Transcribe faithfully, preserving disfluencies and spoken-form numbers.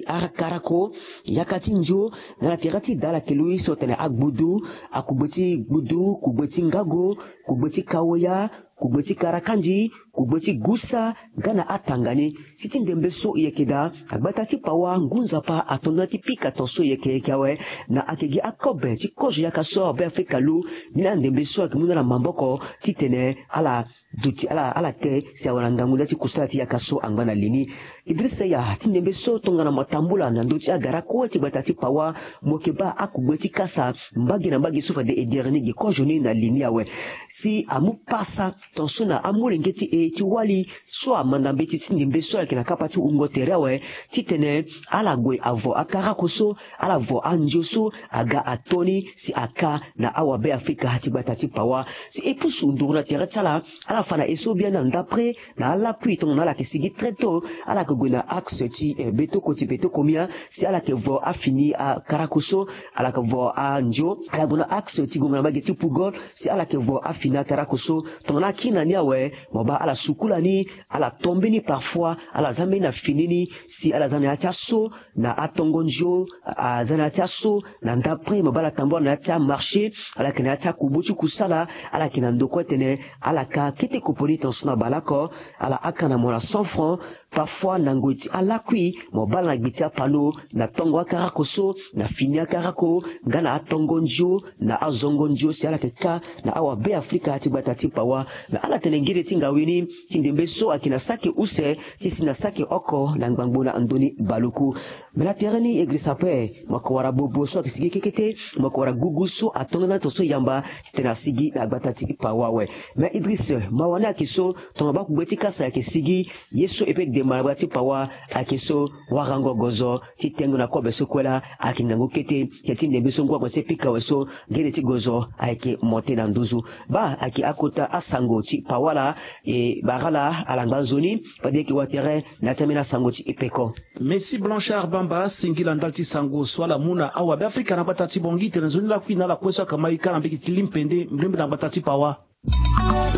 arakarako yakati njo ngana tirati dala kelui sotene agbudu akubeti gbudu kubeti ngago kubeti kawoya kubeti karakanji kubeti gusa gana atangani siti ndembe so yekeda agbatati pawa ngunza pa atonati pika tonso yeke kawe na akegi akobe ti kojo yakaso be Afrika lu nina ndembe so akimuna na mamboko titene ala duti ala ala te si awala ngangula ti kusati yakaso angana lini Idrissa ya ti ndembe so tongana matambula na nduti agara ko ti batati pawa mokeba akubeti kasa mbagi na mbagi sufa de ederni ge kojo ni na lini yawe si amu pasa tonso na amule ngeti e ti wali so amanda mbeti ti ndembe so akina kapati ungoterewe titene ala gwe avo akara koso ala vo anjoso aga atoni si aka na awabe Afrika hati batati pawa si epusu nduruna teretala ala fana eso bien na ndapre na ala puis ton ala ke sigi très tôt ala ke gwe na axe ti eh, beto koti beto komia si ala ke vo afini a karakoso ala ke vo anjo ala gwe na axe ti gongana bageti pugol si ala ke vo afina karakoso tongana kina ni awe moba ala sukula ni ala tombe ni parfois ala zambe na finini si ala zana atia so na atongonjo a zana atia so na ndapre moba la tambo na atia marché ala kena atia kubuchu kusala ala kena ndoko tene ala ka kete koponi tonsona balako ala akana mona cent francs parfois nangoti ala kui moba na gbitia palo na tongo akarakoso na fini akarako ngana atongonjo na azongonjo si ala keka na awa be Afrika hati batati pawa na ala tene ngire tinga wini tindembe so akina sake use tisi na sake oko na ngbangbo andoni baluku mela terani egrisape makwara bobo so akisigi kekete makwara gugu so atongana to so yamba tena sigi na batati pawa we me Idriss mawana kiso tonga ba kubeti kasa akisigi yeso epe de marabati pawa akiso warango gozo titengo na kobe so kwela akinango kete ketindembe so ngwa kwase pika weso ngere ti gozo ake mote na nduzu ba aki akota asango ti pawala e bagala alangba zoni pade ki watere na tamina sango ti ipeko Messi Blanchard Bamba singila ndalti sango swala muna awa be Afrika na batati bongi tena zoni la kwina la kwesa kama ikana mbiki tilimpende mrimbe na batati pawa